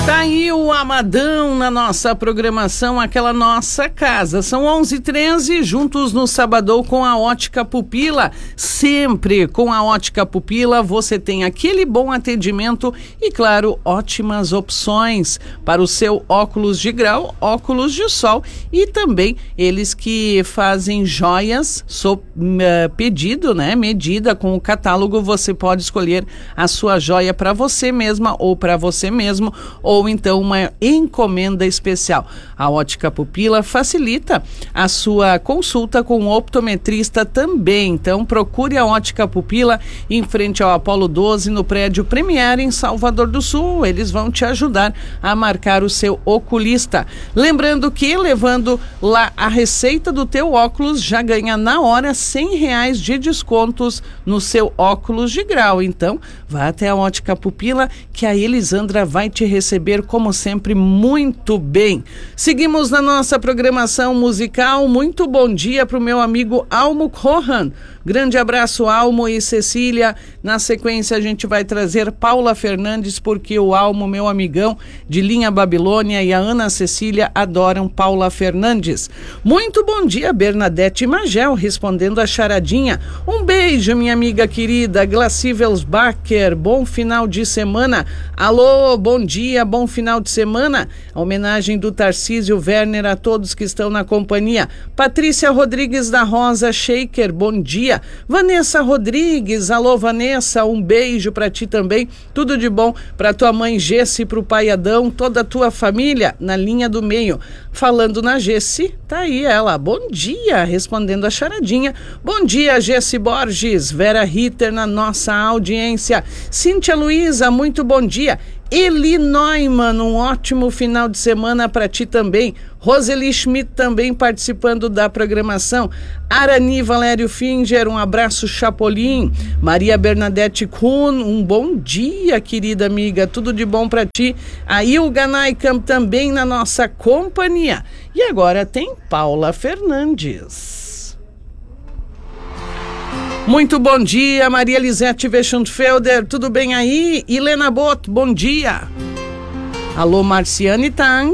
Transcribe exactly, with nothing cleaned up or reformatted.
Tá aí o Amadão na nossa programação, aquela nossa casa. São onze e treze, juntos no Sabadão com a Ótica Pupila. Sempre com a Ótica Pupila você tem aquele bom atendimento e, claro, ótimas opções para o seu óculos de grau, óculos de sol e também eles que fazem joias sob uh, pedido, né? Medida com o catálogo, você pode escolher a sua joia para você mesma ou para você mesmo, ou então uma encomenda especial. A Ótica Pupila facilita a sua consulta com o optometrista também. Então procure a Ótica Pupila em frente ao Apolo doze, no prédio Premier, em Salvador do Sul. Eles vão te ajudar a marcar o seu oculista. Lembrando que levando lá a receita do teu óculos, já ganha na hora cem reais de descontos no seu óculos de grau. Então vá até a Ótica Pupila que a Elisandra vai te receber como sempre muito bem. Seguimos na nossa programação musical. Muito bom dia para o meu amigo Almo Rohan. Grande abraço, Almo e Cecília. Na sequência a gente vai trazer Paula Fernandes, porque o Almo, meu amigão de linha Babilônia, e a Ana Cecília adoram Paula Fernandes. Muito bom dia, Bernadette Magel, respondendo a charadinha. Um beijo, minha amiga querida Glaci Welsbacher. Bom final de semana. Alô, bom dia, bom final de semana. A homenagem do Tarcísio Werner a todos que estão na companhia. Patrícia Rodrigues da Rosa Shaker, bom dia. Vanessa Rodrigues, alô Vanessa, um beijo para ti também. Tudo de bom para tua mãe Gessi, pro pai Adão, toda a tua família na linha do meio. Falando na Gessi, tá aí ela. Bom dia, respondendo a charadinha. Bom dia, Gessi Borges, Vera Ritter na nossa audiência. Cíntia Luiza, muito bom dia. Eli Neumann, um ótimo final de semana para ti também. Roseli Schmidt também participando da programação. Arani Valério Finger, um abraço Chapolin. Maria Bernadette Kuhn, um bom dia, querida amiga, tudo de bom para ti. A Ilga Naikam também na nossa companhia. E agora tem Paula Fernandes. Muito bom dia, Maria Lisete Weschundfelder, tudo bem aí? Helena Bot, bom dia. Alô, Marciane Tang.